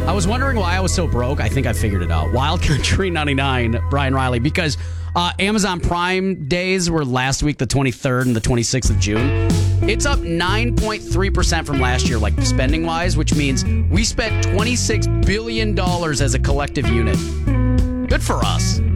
I was wondering why I was so broke. I think I figured it out. Wild Country 99, Brian Riley, because Amazon Prime days were last week, the 23rd and the 26th of June. It's up 9.3% from last year, like spending-wise, which means we spent $26 billion as a collective unit. Good for us.